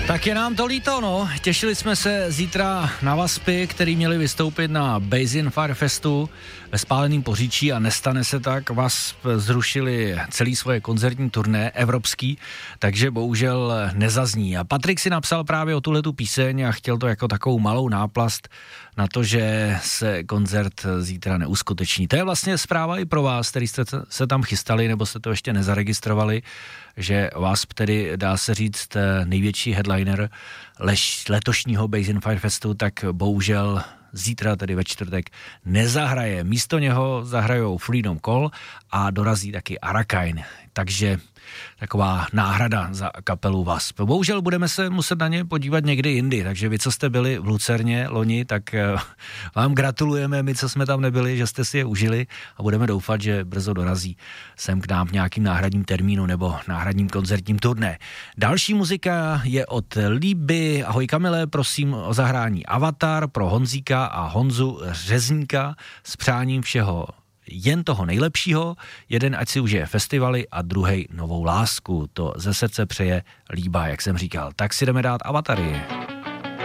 Tak je nám to líto, no. Těšili jsme se zítra na Vaspy, který měli vystoupit na Basin Fire Festu ve Spáleným Poříčí a nestane se tak. Wasp zrušili celý svoje koncertní turné evropský, takže bohužel nezazní. A Patrik si napsal právě o tuhletu píseň a chtěl to jako takovou malou náplast na to, že se koncert zítra neuskuteční. To je vlastně zpráva i pro vás, který jste se tam chystali nebo jste to ještě nezaregistrovali, že Wasp tedy, dá se říct, největší headliner letošního Basin Fire Festu, tak bohužel zítra, tedy ve čtvrtek, nezahraje. Místo něho zahrajou Freedom Call a dorazí taky Arakain. Takže taková náhrada za kapelu Wasp. Bohužel budeme se muset na ně podívat někdy jindy, takže vy, co jste byli v Lucerně loni, tak vám gratulujeme, my, co jsme tam nebyli, že jste si je užili a budeme doufat, že brzo dorazí sem k nám v nějakým náhradním termínu nebo náhradním koncertním turné. Další muzika je od Líby. Ahoj Kamile, prosím o zahrání Avatar pro Honzíka a Honzu Řezníka s přáním všeho jen toho nejlepšího, jeden ať si užije festivaly a druhej novou lásku. To ze srdce přeje Líba, jak jsem říkal. Tak si jdeme dát Avatary.